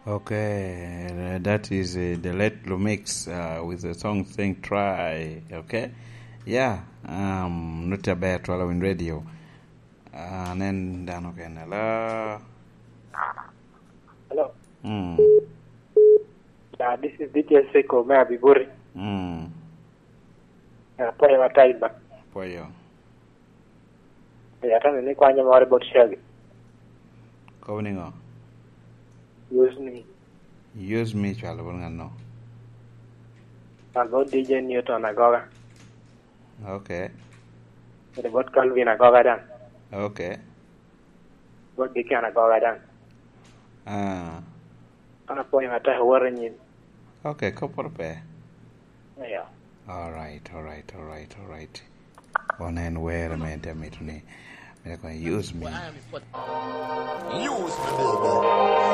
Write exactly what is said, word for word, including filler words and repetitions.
Okay, uh, that is uh, the Let Lumix uh, with the song Think Try. Okay, yeah, um, not a bad twelve in radio. Uh, and then down again. Hello. Hello. Hmm. Yeah, this is D J Seko Mabiburi. Hmm. Uh, Pole Mataiba. Poyo. Yeah, tell me kwanya more about Shaggy. Coming on. Use me. Use me, Chalabunga, no. About D J Newton Agoga. Okay. About Calvin Agoga dan. Okay. About Dikan Agoga dan. Ah. Ana Pole Matai Warren in. Okay, couple pair. Yeah. All right, all right, all right, all right. One and where am I to me? Use me. Use me, baby.